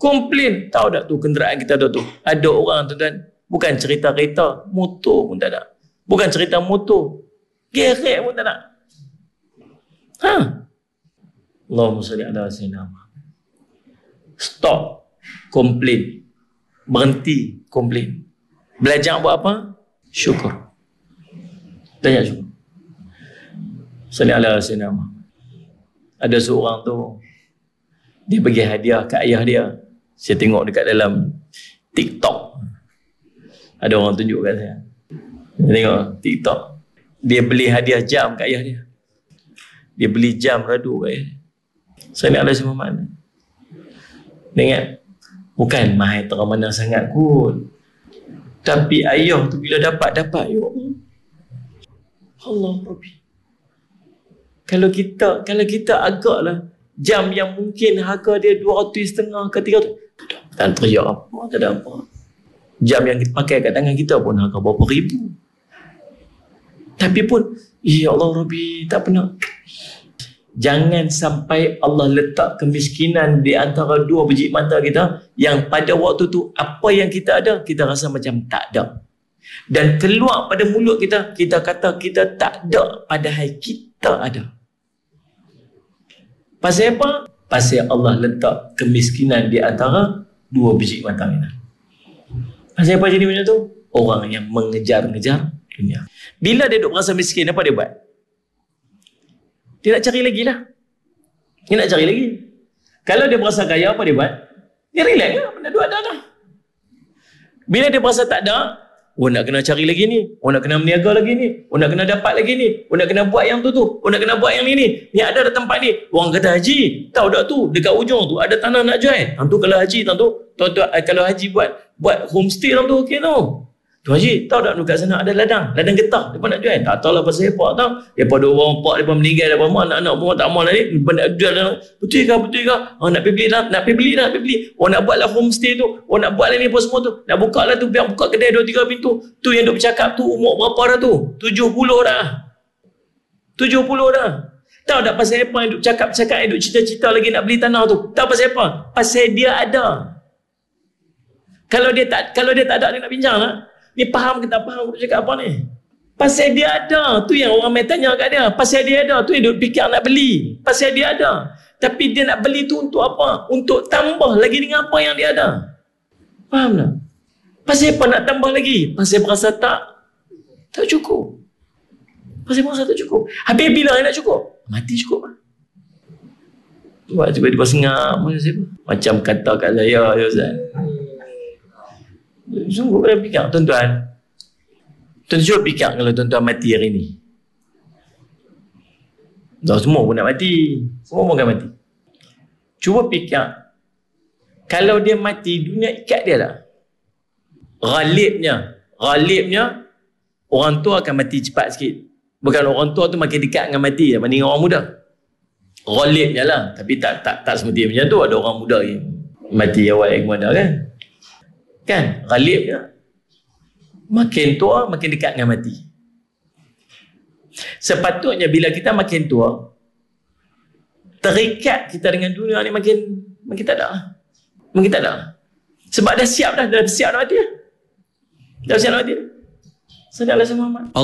Komplain. Tahu tak tu kenderaan kita tu? Ada orang tuan-tuan, bukan cerita kereta, motor pun tak ada. Bukan cerita motor, gerek pun tak ada. Allahumma salli ala sayyidina Muhammad. Stop komplain. Berhenti komplain. Belajar buat apa? Syukur. Tanya syukur. Salli ala sayyidina Muhammad. Ada seorang tu, dia bagi hadiah kat ayah dia. Saya tengok dekat dalam TikTok. Ada orang tunjuk kat saya. Saya tengok TikTok. Dia beli hadiah jam kat ayah dia. Dia beli jam radu kat ayah dia. Salli ala sayyidina Muhammad. Ingat, bukan mahal teramana sangat kot. Tapi ayah tu bila dapat, ya Allah Rabbi. Kalau kita agaklah jam yang mungkin harga dia 250 ke 300, tak teriak apa, tak ada apa. Jam yang kita pakai kat tangan kita pun harga berapa ribu. Tapi pun, ya Allah Rabbi, tak pernah. Jangan sampai Allah letak kemiskinan di antara dua biji mata kita, yang pada waktu tu apa yang kita ada, kita rasa macam tak ada. Dan keluar pada mulut kita, kita kata kita tak ada, padahal kita ada. Pasal apa? Pasal Allah letak kemiskinan di antara dua biji mata kita. Pasal apa jadi macam tu? Orang yang mengejar-ngejar dunia. Bila dia duk rasa miskin, apa dia buat? Dia nak cari lagi lah. Dia nak cari lagi. Kalau dia berasa kaya, apa dia buat? Dia relax lah. Benda tu ada dah. Bila dia berasa tak ada, nak kena cari lagi ni. Nak kena meniaga lagi ni. Nak kena dapat lagi ni. Nak kena buat yang tu. Nak kena buat yang ni. Ni ada tempat ni. Orang kata haji. Tahu tak tu? Dekat ujung tu ada tanah nak jual. Tu kalau haji, kalau haji buat homestay tu, okey tu. Tu haji, tahu tak dekat sana ada ladang getah, depa nak jual. Tak tahulah pasal apa tahu. Depa ada orang pak, depa meninggal, depa mak anak-anak pun tak mau ni, depa nak jual. Betul ke? Nak pergi beli. Nak buatlah homestay tu. Nak buatlah ni apa semua tu. Nak buka lah tu, biar buka kedai 2-3 pintu. Tu yang duk bercakap tu umur berapa dah tu? 70 dah. 70 dah. Tahu tak pasal apa yang duk cakap yang duk cita-cita lagi nak beli tanah tu? Tahu pasal apa? Pasal dia ada. Kalau dia tak ada, dia nak bincang lah. Ni faham ke tak faham aku cakap apa ni? Pasal dia ada. Tu yang orang main tanya kat dia. Pasal dia ada. Tu yang dia fikir nak beli. Pasal dia ada. Tapi dia nak beli tu untuk apa? Untuk tambah lagi dengan apa yang dia ada. Faham tak? Pasal apa nak tambah lagi? Pasal berasa tak cukup. Pasal berasa tak cukup. Habis bila nak cukup? Mati cukup lah. Buat tiba-tiba sengap. Macam kata kat saya, ya Ustaz. Sungguh pada fikir tuan-tuan. Tuan-tuan cuba fikir kalau tuan-tuan mati hari ni. Semua pun nak mati. Semua pun akan mati. Cuba fikir, kalau dia mati, dunia ikat dia tak? Ghalibnya orang tua akan mati cepat sikit. Bukan orang tua tu makin dekat dengan mati dibanding orang muda. Ghalibnya lah. Tapi tak semestinya macam tu. Ada orang muda yang mati awal yang mana kan? Kan? Ghalibnya makin tua makin dekat dengan mati. Sepatutnya bila kita makin tua, terikat kita dengan dunia ni makin tak ada. Makin tak ada. Sebab dah siap nak mati dah. Dah siap nak mati dah. Sallallahu alaihi wasallam.